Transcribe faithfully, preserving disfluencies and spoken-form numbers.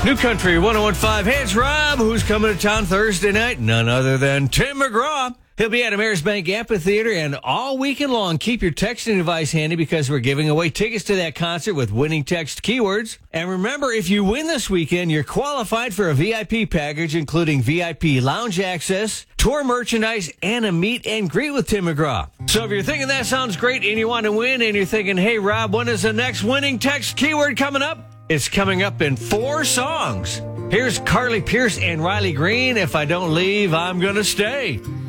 New Country one oh one point five. Hey, it's Rob, who's coming to town Thursday night. None other than Tim McGraw. He'll be at Amerisbank Amphitheater, and all weekend long, keep your texting device handy because we're giving away tickets to that concert with winning text keywords. And remember, if you win this weekend, you're qualified for a V I P package, including V I P lounge access, tour merchandise, and a meet and greet with Tim McGraw. So if you're thinking that sounds great and you want to win, and you're thinking, hey, Rob, when is the next winning text keyword coming up? It's coming up in four songs. Here's Carly Pearce and Riley Green. If I don't leave, I'm going to stay.